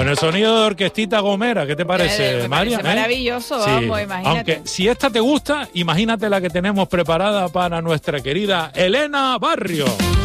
Con el sonido de Orquestita Gomera, ¿qué te parece, Me María? parece maravilloso, Sí. vamos, imagínate. Aunque si esta te gusta, imagínate la que tenemos preparada para nuestra querida Elena Barrio.